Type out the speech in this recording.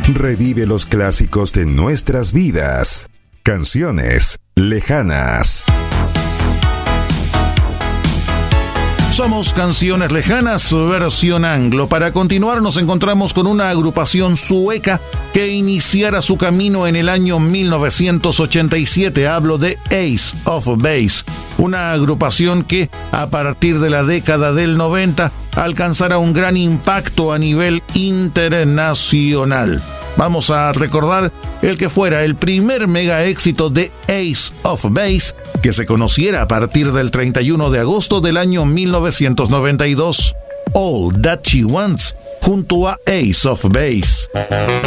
Revive los clásicos de nuestras vidas. Canciones lejanas. Somos Canciones Lejanas, versión anglo. Para continuar nos encontramos con una agrupación sueca que iniciara su camino en el año 1987. Hablo de Ace of Base, una agrupación que a partir de la década del 90 alcanzará un gran impacto a nivel internacional. Vamos a recordar el que fuera el primer mega éxito de Ace of Base, que se conociera a partir del 31 de agosto del año 1992, All That She Wants, junto a Ace of Base.